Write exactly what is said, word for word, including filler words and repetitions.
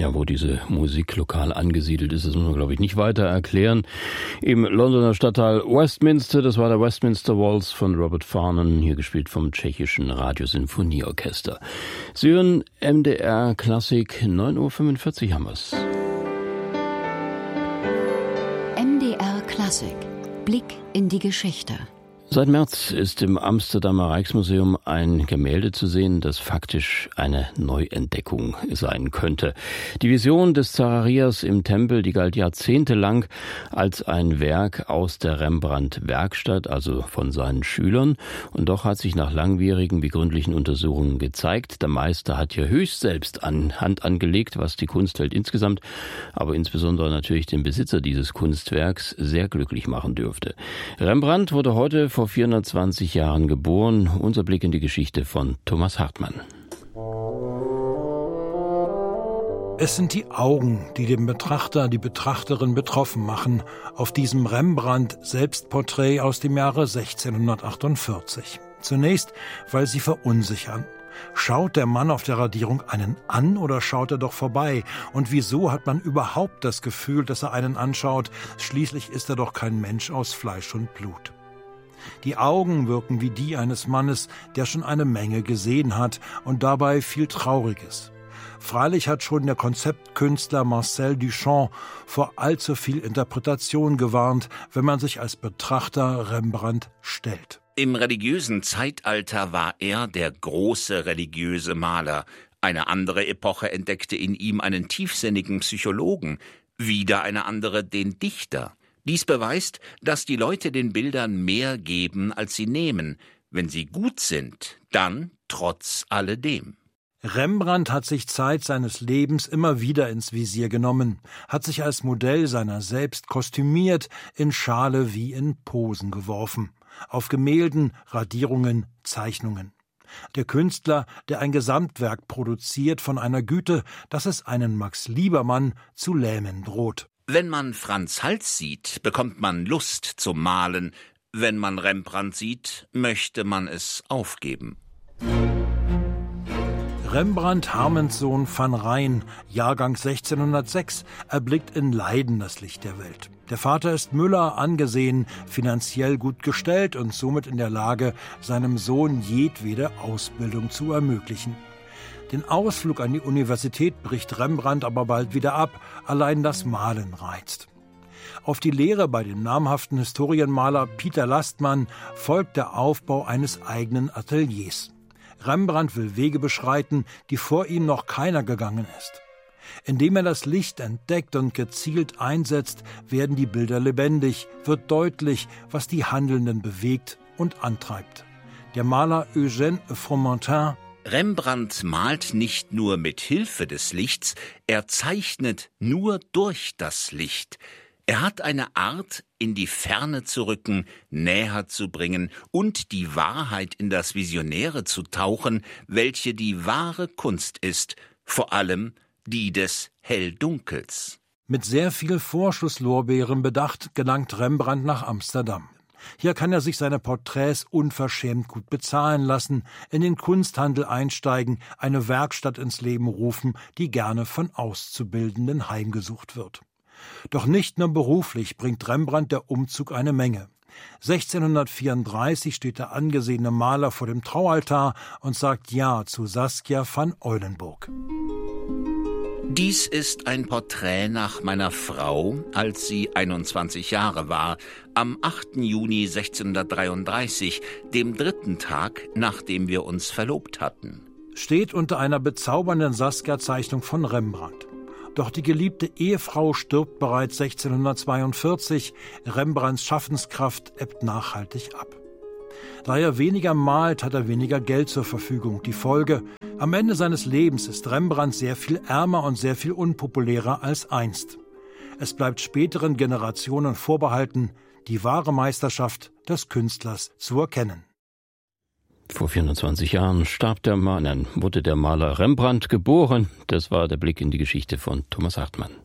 Ja, wo diese Musik lokal angesiedelt ist, das muss man, glaube ich, nicht weiter erklären. Im Londoner Stadtteil Westminster, das war der Westminster Waltz von Robert Farnon, hier gespielt vom tschechischen Radiosinfonieorchester. Sie hören M D R Klassik, neun Uhr fünfundvierzig haben wir's. M D R Klassik, Blick in die Geschichte. Seit März ist im Amsterdamer Rijksmuseum ein Gemälde zu sehen, das faktisch eine Neuentdeckung sein könnte. Die Vision des Zacharias im Tempel, die galt jahrzehntelang als ein Werk aus der Rembrandt-Werkstatt, also von seinen Schülern. Und doch hat sich nach langwierigen wie gründlichen Untersuchungen gezeigt, der Meister hat hier höchst selbst an Hand angelegt, was die Kunstwelt insgesamt, aber insbesondere natürlich den Besitzer dieses Kunstwerks sehr glücklich machen dürfte. Rembrandt wurde heute vor vierhundertzwanzig Jahren geboren. Unser Blick in die Geschichte von Thomas Hartmann. Es sind die Augen, die den Betrachter, die Betrachterin betroffen machen, auf diesem Rembrandt-Selbstporträt aus dem Jahre sechzehnhundertachtundvierzig. Zunächst, weil sie verunsichern. Schaut der Mann auf der Radierung einen an oder schaut er doch vorbei? Und wieso hat man überhaupt das Gefühl, dass er einen anschaut? Schließlich ist er doch kein Mensch aus Fleisch und Blut. Die Augen wirken wie die eines Mannes, der schon eine Menge gesehen hat und dabei viel Trauriges. Freilich hat schon der Konzeptkünstler Marcel Duchamp vor allzu viel Interpretation gewarnt, wenn man sich als Betrachter Rembrandt stellt. Im religiösen Zeitalter war er der große religiöse Maler. Eine andere Epoche entdeckte in ihm einen tiefsinnigen Psychologen, wieder eine andere den Dichter. Dies beweist, dass die Leute den Bildern mehr geben, als sie nehmen. Wenn sie gut sind, dann trotz alledem. Rembrandt hat sich Zeit seines Lebens immer wieder ins Visier genommen, hat sich als Modell seiner selbst kostümiert, in Schale wie in Posen geworfen. Auf Gemälden, Radierungen, Zeichnungen. Der Künstler, der ein Gesamtwerk produziert von einer Güte, dass es einen Max Liebermann zu lähmen droht. Wenn man Franz Hals sieht, bekommt man Lust zum Malen. Wenn man Rembrandt sieht, möchte man es aufgeben. Rembrandt Harmenszoon van Rijn, Jahrgang sechzehnhundertsechs, erblickt in Leiden das Licht der Welt. Der Vater ist Müller, angesehen, finanziell gut gestellt und somit in der Lage, seinem Sohn jedwede Ausbildung zu ermöglichen. Den Ausflug an die Universität bricht Rembrandt aber bald wieder ab, allein das Malen reizt. Auf die Lehre bei dem namhaften Historienmaler Pieter Lastmann folgt der Aufbau eines eigenen Ateliers. Rembrandt will Wege beschreiten, die vor ihm noch keiner gegangen ist. Indem er das Licht entdeckt und gezielt einsetzt, werden die Bilder lebendig, wird deutlich, was die Handelnden bewegt und antreibt. Der Maler Eugène Fromentin: Rembrandt malt nicht nur mit Hilfe des Lichts, er zeichnet nur durch das Licht. Er hat eine Art, in die Ferne zu rücken, näher zu bringen und die Wahrheit in das Visionäre zu tauchen, welche die wahre Kunst ist, vor allem die des Helldunkels. Mit sehr viel Vorschusslorbeeren bedacht gelangt Rembrandt nach Amsterdam. Hier kann er sich seine Porträts unverschämt gut bezahlen lassen, in den Kunsthandel einsteigen, eine Werkstatt ins Leben rufen, die gerne von Auszubildenden heimgesucht wird. Doch nicht nur beruflich bringt Rembrandt der Umzug eine Menge. sechzehnhundertvierunddreißig steht der angesehene Maler vor dem Traualtar und sagt Ja zu Saskia van Eulenburg. Dies ist ein Porträt nach meiner Frau, als sie einundzwanzig Jahre war, am achten Juni sechzehnhundertdreiunddreißig, dem dritten Tag, nachdem wir uns verlobt hatten. Steht unter einer bezaubernden Saskia-Zeichnung von Rembrandt. Doch die geliebte Ehefrau stirbt bereits sechzehnhundertzweiundvierzig, Rembrandts Schaffenskraft ebbt nachhaltig ab. Da er weniger malt, hat er weniger Geld zur Verfügung. Die Folge: Am Ende seines Lebens ist Rembrandt sehr viel ärmer und sehr viel unpopulärer als einst. Es bleibt späteren Generationen vorbehalten, die wahre Meisterschaft des Künstlers zu erkennen. Vor vierhundertzwanzig Jahren starb der Mann, wurde der Maler Rembrandt geboren. Das war der Blick in die Geschichte von Thomas Hartmann.